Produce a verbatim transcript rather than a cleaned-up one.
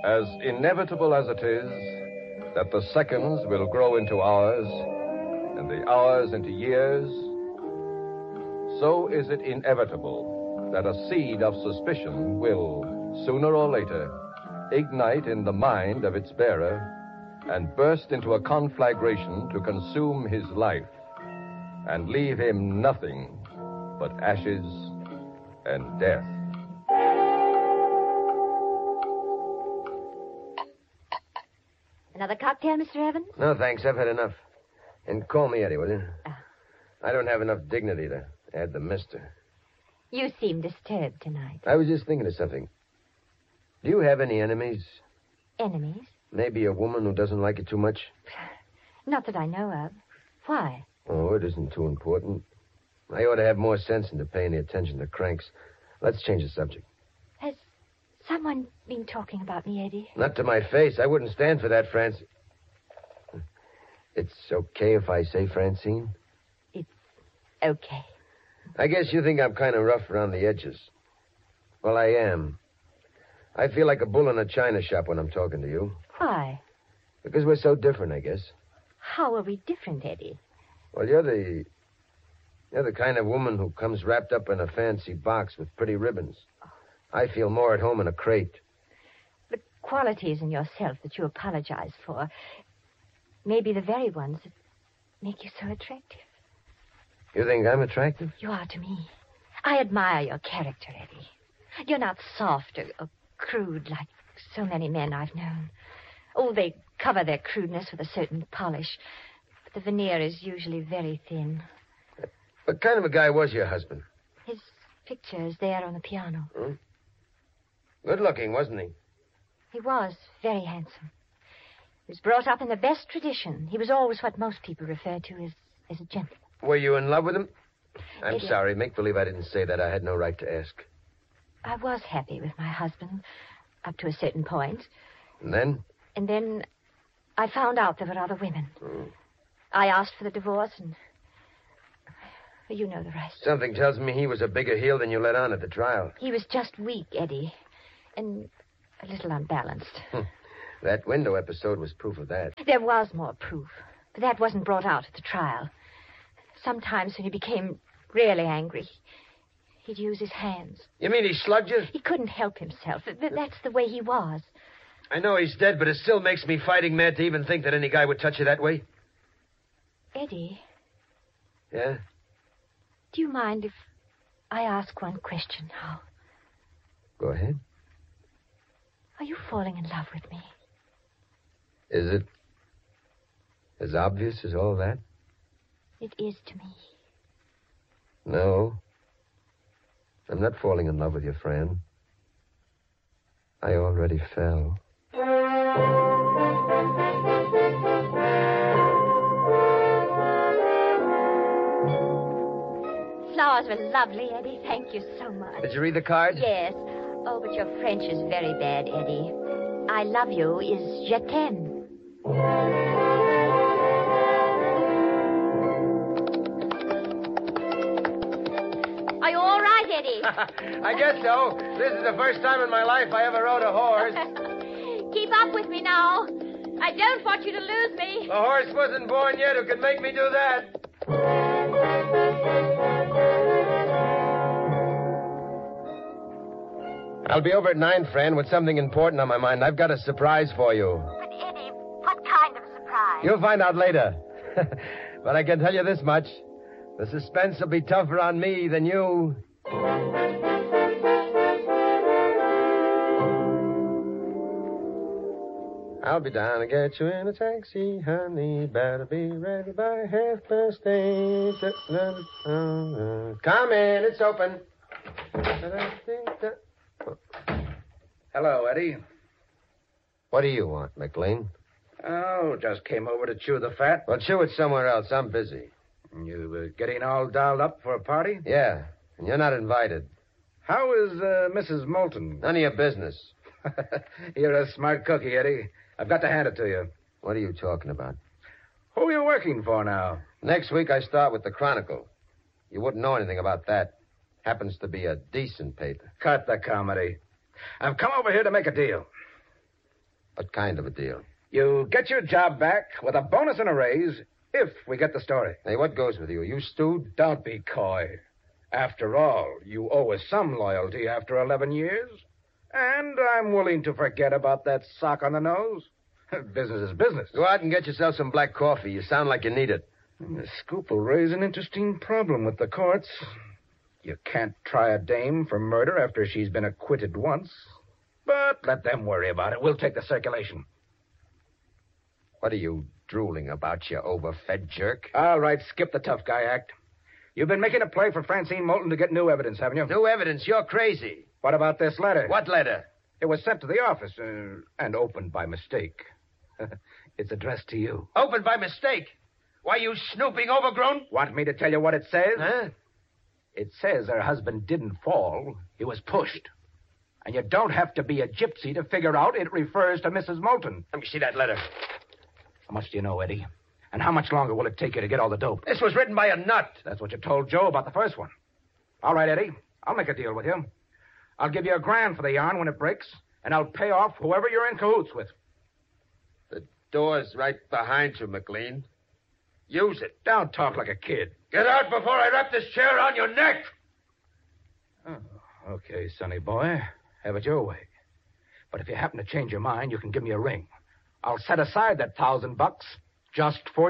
As inevitable as it is that the seconds will grow into hours and the hours into years, so is it inevitable that a seed of suspicion will, sooner or later, ignite in the mind of its bearer and burst into a conflagration to consume his life and leave him nothing but ashes and death. Another cocktail, Mister Evans? No, thanks. I've had enough. And call me Eddie, will you? Oh. I don't have enough dignity to add the mister. You seem disturbed tonight. I was just thinking of something. Do you have any enemies? Enemies? Maybe a woman who doesn't like you too much? Not that I know of. Why? Oh, it isn't too important. I ought to have more sense than to pay any attention to cranks. Let's change the subject. Has someone been talking about me, Eddie? Not to my face. I wouldn't stand for that, Francine. It's okay if I say Francine? It's okay. I guess you think I'm kind of rough around the edges. Well, I am. I feel like a bull in a china shop when I'm talking to you. Why? Because we're so different, I guess. How are we different, Eddie? Well, you're the... You're the kind of woman who comes wrapped up in a fancy box with pretty ribbons. I feel more at home in a crate. The qualities in yourself that you apologize for may be the very ones that make you so attractive. You think I'm attractive? You are to me. I admire your character, Eddie. You're not soft or, or crude like so many men I've known. Oh, they cover their crudeness with a certain polish, but the veneer is usually very thin. What kind of a guy was your husband? His picture is there on the piano. Hmm? Good looking, wasn't he? He was very handsome. He was brought up in the best tradition. He was always what most people refer to as, as a gentleman. Were you in love with him? I'm Eddie, sorry. Make believe I didn't say that. I had no right to ask. I was happy with my husband up to a certain point. And then? And then I found out there were other women. Hmm. I asked for the divorce and... Well, you know the rest. Something tells me he was a bigger heel than you let on at the trial. He was just weak, Eddie. And a little unbalanced. That window episode was proof of that. There was more proof. But that wasn't brought out at the trial. Sometimes when he became really angry, he'd use his hands. You mean he slugged you? He couldn't help himself. That's the way he was. I know he's dead, but it still makes me fighting mad to even think that any guy would touch you that way. Eddie. Yeah? Do you mind if I ask one question now? Go ahead. Are you falling in love with me? Is it as obvious as all that? It is to me. No. I'm not falling in love with you, Fran. I already fell. Flowers were lovely, Eddie. Thank you so much. Did you read the card? Yes. Oh, but your French is very bad, Eddie. I love you is je t'aime. Are you all right, Eddie? I guess so. This is the first time in my life I ever rode a horse. Keep up with me now. I don't want you to lose me. The horse wasn't born yet who could make me do that. I'll be over at nine, Fran, with something important on my mind. I've got a surprise for you. But, Eddie, what kind of surprise? You'll find out later. But I can tell you this much. The suspense will be tougher on me than you. I'll be down to get you in a taxi, honey. Better be ready by half past eight. Come in, it's open. Hello, Eddie. What do you want, McLean? Oh, just came over to chew the fat. Well, chew it somewhere else. I'm busy. You uh, getting all dialed up for a party? Yeah, and you're not invited. How is uh, Missus Moulton? None of your business. You're a smart cookie, Eddie. I've got to hand it to you. What are you talking about? Who are you working for now? Next week I start with the Chronicle. You wouldn't know anything about that. Happens to be a decent paper. Cut the comedy. I've come over here to make a deal. What kind of a deal? You get your job back with a bonus and a raise if we get the story. Hey, what goes with you? You stewed? Don't be coy. After all, you owe us some loyalty after eleven years. And I'm willing to forget about that sock on the nose. Business is business. Go out and get yourself some black coffee. You sound like you need it. The scoop will raise an interesting problem with the courts. You can't try a dame for murder after she's been acquitted once. But let them worry about it. We'll take the circulation. What are you drooling about, you overfed jerk? All right, skip the tough guy act. You've been making a play for Francine Moulton to get new evidence, haven't you? New evidence? You're crazy. What about this letter? What letter? It was sent to the office uh, and opened by mistake. It's addressed to you. Opened by mistake? Why, you snooping overgrown? Want me to tell you what it says? Huh? It says her husband didn't fall. He was pushed. And you don't have to be a gypsy to figure out it refers to Missus Moulton. Let me see that letter. How much do you know, Eddie? And how much longer will it take you to get all the dope? This was written by a nut. That's what you told Joe about the first one. All right, Eddie. I'll make a deal with you. I'll give you a grand for the yarn when it breaks, and I'll pay off whoever you're in cahoots with. The door's right behind you, McLean. Use it. Don't talk like a kid. Get out before I wrap this chair around your neck. Oh, okay, sonny boy. Have it your way. But if you happen to change your mind, you can give me a ring. I'll set aside that thousand bucks just for